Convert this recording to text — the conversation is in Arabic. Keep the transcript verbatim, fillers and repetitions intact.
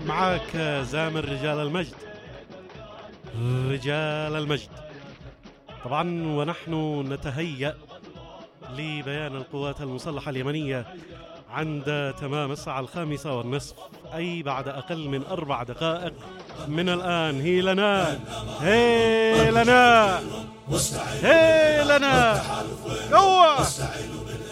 معك زامر رجال المجد. رجال المجد. طبعا ونحن نتهيأ لبيان القوات المسلحة اليمنية عند تمام الساعة الخامسة والنصف، أي بعد أقل من أربع دقائق من الآن. هي لنا هي لنا هي لنا قوة.